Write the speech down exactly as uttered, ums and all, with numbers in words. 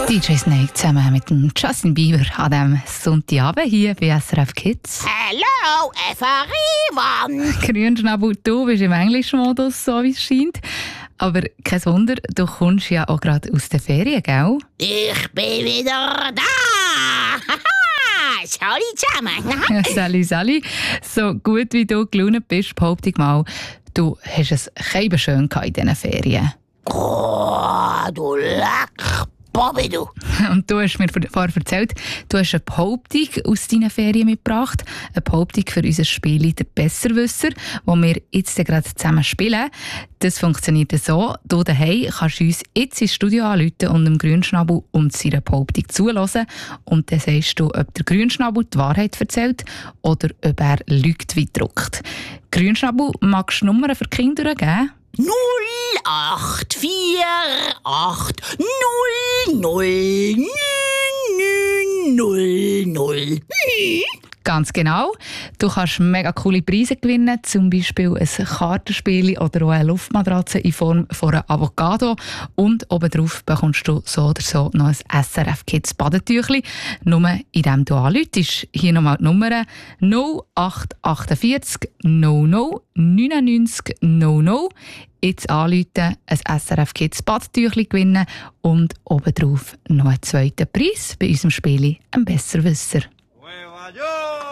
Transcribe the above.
D J Snake zusammen mit dem Justin Bieber an diesem Sonntagabend hier bei S R F Kids. Hello, everyone! Grünschnabel, du bist im Englischmodus, so wie es scheint. Aber kein Wunder, du kommst ja auch gerade aus den Ferien, gell? Ich bin wieder da! Haha! Sali zusammen! Ja, Sally, Sally. So gut wie du gelaunt bist, behaupte ich mal, du hast es kein schön in diesen Ferien. Oh, du leck Bobby, du! Und du hast mir vorher erzählt, du hast eine Behauptung aus deinen Ferien mitgebracht. Eine Behauptung für unser Spiel «Der Besserwisser», das wir jetzt gerade zusammen spielen. Das funktioniert so: Du daheim kannst uns jetzt ins Studio anrufen und dem Grünschnabel um seine Behauptung zuhören. Und dann sagst du, ob der Grünschnabel die Wahrheit erzählt oder ob er lügt wie gedruckt. Grünschnabel, magst du Nummern für die Kinder durchgeben? null acht vier acht null null neun null null. Ganz genau. Du kannst mega coole Preise gewinnen, zum Beispiel ein Kartenspiel oder auch eine Luftmatratze in Form von einer Avocado. Und obendrauf bekommst du so oder so noch ein S R F Kids Badetüchli, nur indem du anrufst. Hier nochmal die Nummer null acht achtundvierzig null null neunundneunzig null null. Jetzt anrufen, ein S R F Kids Badetüchli gewinnen und obendrauf noch einen zweiten Preis bei unserem Spiel «Ein Besserwisser». Yo!